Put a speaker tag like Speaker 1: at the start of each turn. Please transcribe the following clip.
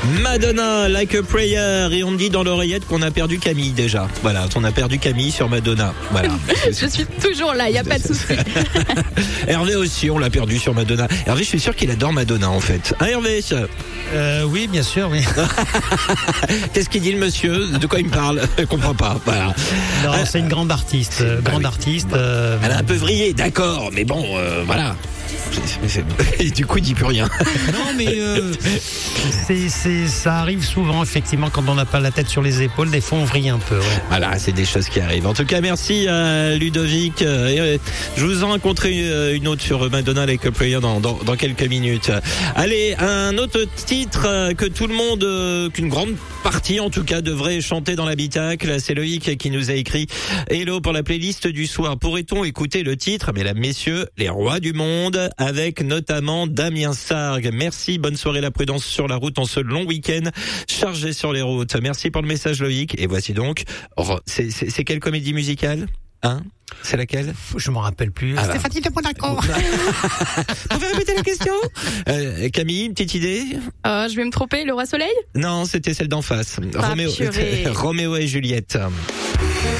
Speaker 1: Madonna, Like a Prayer. Et on me dit dans l'oreillette qu'on a perdu Camille déjà. Voilà, on a perdu Camille sur Madonna. Voilà.
Speaker 2: Je suis toujours là, il n'y a pas de souci.
Speaker 1: Hervé aussi, on l'a perdu sur Madonna. Hervé, je suis sûr qu'il adore Madonna en fait. Hein, Hervé?
Speaker 3: Oui, bien sûr, oui.
Speaker 1: Qu'est-ce qu'il dit le monsieur? De quoi il me parle? Je comprends pas. Voilà.
Speaker 3: Non, c'est une grande artiste. Artiste.
Speaker 1: Elle a un peu vrillé, d'accord, mais bon, voilà. Et du coup, il dit plus rien.
Speaker 3: Non, mais ça arrive souvent, effectivement, quand on n'a pas la tête sur les épaules. Des fois, on vrille un peu. Ouais.
Speaker 1: Voilà, c'est des choses qui arrivent. En tout cas, merci à Ludovic. Je vous en raconterai une autre sur Madonna, Like a Prayer dans quelques minutes. Allez, un autre titre que tout le monde, qu'une grande partie en tout cas, devrait chanter dans l'habitacle. C'est Loïc qui nous a écrit Hello pour la playlist du soir. Pourrait-on écouter le titre, mesdames, messieurs, Les Rois du Monde, avec notamment Damien Sargue. Merci, bonne soirée, la prudence sur la route en ce long week-end chargé sur les routes. Merci pour le message, Loïc. Et voici donc, c'est quelle comédie musicale? Hein? C'est laquelle?
Speaker 3: Je m'en rappelle plus.
Speaker 1: Ah bah.
Speaker 3: Stéphanie de Monaco.
Speaker 1: Vous pouvez répéter la question? Camille, une petite idée?
Speaker 2: Je vais me tromper, Le Roi Soleil?
Speaker 1: Non, c'était celle d'en face.
Speaker 2: Ah,
Speaker 1: Roméo et Juliette.